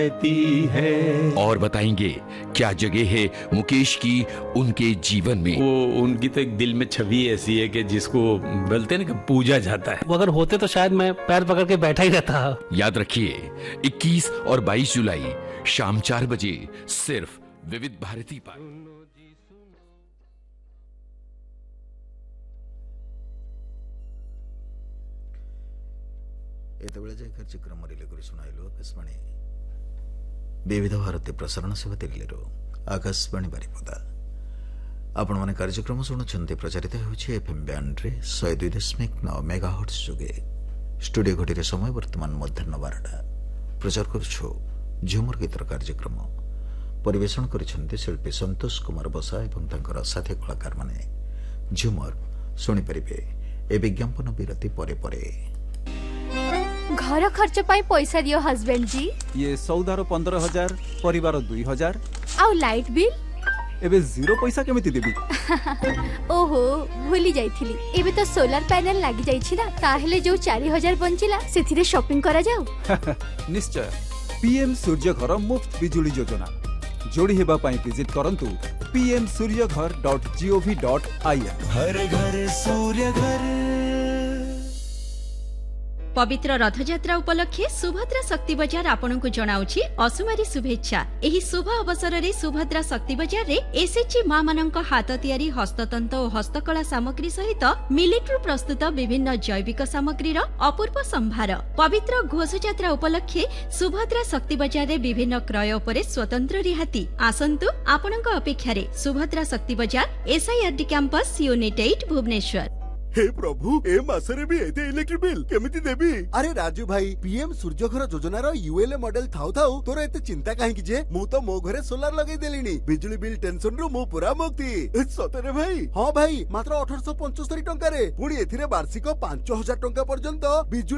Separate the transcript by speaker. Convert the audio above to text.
Speaker 1: है
Speaker 2: और बताएंगे क्या जगह है मुकेश की उनके जीवन में।
Speaker 1: वो उनकी तो एक दिल में छवि ऐसी है कि जिसको बोलते हैं ना कि पूजा जाता है।
Speaker 3: वो अगर होते तो शायद मैं पैर पकड़ के बैठा ही रहता।
Speaker 2: याद रखिए 21 और 22 जुलाई शाम 4 बजे सिर्फ विविध भारती पर।
Speaker 4: एतबेले जाय कार्यक्रम रिले करी सुनाइलो आकाशवाणी विविध भारती प्रसारण सेवा दिल्ली आकाशवाणी बारिपदा। आपण माने कार्यक्रम शुणुछन्ते प्रचारित होछि एफएम बैंड रे 102.9 मेगाहर्ट्ज जोगे। स्टूडियो घटी रे समय वर्तमान मध्याह्न 12टा। प्रचार करूछु झुमर गीतर कार्यक्रम। परिवेषण करिसन्ते शिल्पी संतोष कुमार बसा एवं तांकर साथी कलाकार माने। झुमर सुनि परिबे ए विज्ञापन विरति परे परे।
Speaker 5: घर खर्च पाई पैसा दियो हस्बैंड जी।
Speaker 6: ये सौदार 15,000 परिवार 2,000
Speaker 5: आउ लाइट बिल
Speaker 6: एबे जीरो पैसा केमिति देबी।
Speaker 5: ओहो भूली जाइथिली। एबे तो सोलर पैनल लागी जाइछि ना, ताहेले जो 4,000 बंचिला सेथिरे शॉपिंग करा जाऊ।
Speaker 6: निश्चय पीएम सूर्य घर मुफ्त बिजुली योजना जोड़ी हेबा पाई विजिट करंतु pmsuryaghar.gov.in।
Speaker 7: हर घर सूर्य घर।
Speaker 8: पवित्र रथयात्रा उपलक्षे सुभद्रा शक्ति बजार आपनकु जणाउछि असुमारी शुभेच्छा। एही शुभ अवसर रे सुभद्रा शक्ति बजार रे एसएचजी मां मानक हाथ तयारी हस्ततंत और हस्तकला सामग्री सहित मिलिट्रु प्रस्तुत विभिन्न जैविक सामग्री रो अपूर्व संभार। पवित्र घोष यात्रा उपलक्षे सुभद्रा शक्ति बजार रे विभिन्न क्रय उपरे स्वतंत्र रिहाती। आसंतु आपनक अपेक्षा रे सुभद्रा शक्ति बजार एसआईआरडी कैंपस यूनिट 8 भुवनेश्वर।
Speaker 7: हे प्रभु ए मासरे भी एते इलेक्ट्रिक बिल केमिति देबी। अरे राजू भाई पीएम सूर्य घर योजनार यूएलए मॉडल थाउ थाउ तोर एते चिंता काहे कि जे मु तो मो घरे सोलार लगै देलिनी। बिजली बिल टेंशन रो मु पूरा मुक्ति। सतरे भाई? हां भाई मात्र 1875 टंका रे पुणी एथिरे वार्षिक 5,000 टंका पर्यंत बिजली